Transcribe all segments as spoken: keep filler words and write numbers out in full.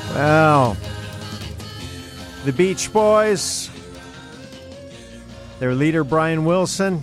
Well, the Beach Boys, their leader Brian Wilson,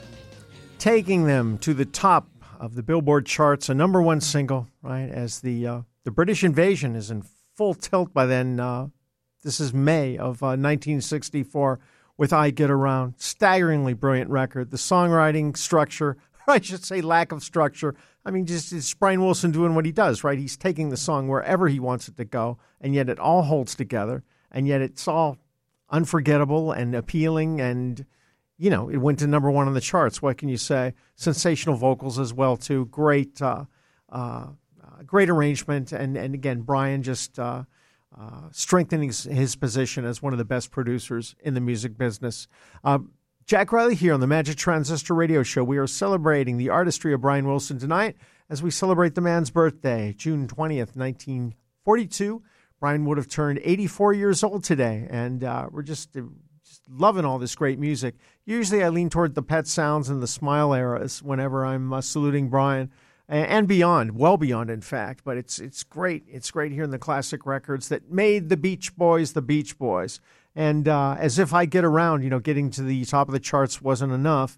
taking them to the top of the Billboard charts, a number one single, right, as the uh, the British invasion is in full tilt by then. Uh, this is May of uh, nineteen sixty-four with I Get Around. Staggeringly brilliant record. The songwriting structure, I should say lack of structure, I mean, just it's Brian Wilson doing what he does, right? He's taking the song wherever he wants it to go, and yet it all holds together, and yet it's all unforgettable and appealing, and, you know, it went to number one on the charts. What can you say? Sensational vocals as well, too. Great uh, uh, great arrangement, and, and again, Brian just uh, uh, strengthening his, his position as one of the best producers in the music business. Uh, Jack Riley here on the Magic Transistor Radio Show. We are celebrating the artistry of Brian Wilson tonight as we celebrate the man's birthday, June twentieth, nineteen forty-two. Brian would have turned eighty-four years old today, and uh, we're just, uh, just loving all this great music. Usually I lean toward the Pet Sounds and the Smile eras whenever I'm uh, saluting Brian, and, and beyond, well beyond, in fact. But it's it's great. It's great hearing the classic records that made the Beach Boys the Beach Boys. And uh, as if I Get Around, you know, getting to the top of the charts wasn't enough.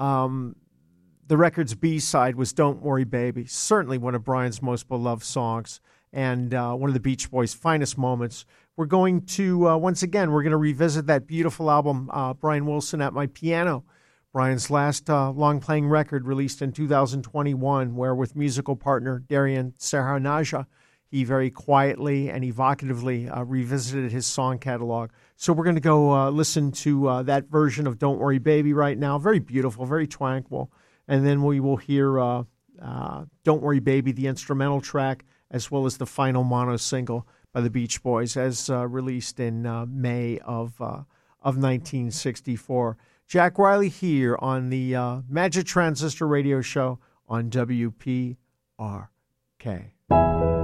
Um, the record's B-side was Don't Worry Baby, certainly one of Brian's most beloved songs and uh, one of the Beach Boys' finest moments. We're going to, uh, once again, we're going to revisit that beautiful album, uh, Brian Wilson at My Piano, Brian's last uh, long-playing record released in two thousand twenty-one, where with musical partner Darian Sahanaja, he very quietly and evocatively uh, revisited his song catalog. So we're going to go uh, listen to uh, that version of Don't Worry Baby right now. Very beautiful, very tranquil. And then we will hear uh, uh, Don't Worry Baby, the instrumental track, as well as the final mono single by the Beach Boys, as uh, released in uh, May of uh, of nineteen sixty-four. Jack Riley here on the uh, Magic Transistor Radio Show on W P R K.